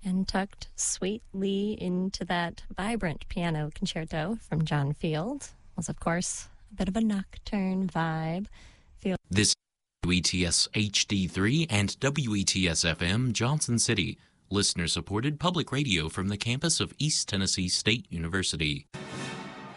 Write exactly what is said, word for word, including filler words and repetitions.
And tucked sweetly into that vibrant piano concerto from John Field was, of course, a bit of a nocturne vibe. Field. This is W E T S H D three and W E T S F M Johnson City, listener-supported public radio from the campus of East Tennessee State University.